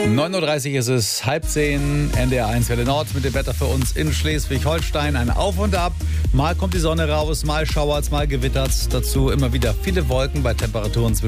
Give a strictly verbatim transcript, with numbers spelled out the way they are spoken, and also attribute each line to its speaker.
Speaker 1: neun Uhr dreißig ist es, halb zehn, N D R eins Welle Nord mit dem Wetter für uns in Schleswig-Holstein. Ein Auf und Ab. Mal kommt die Sonne raus, mal schauert's, mal gewittert's. Dazu immer wieder viele Wolken bei Temperaturen zwischen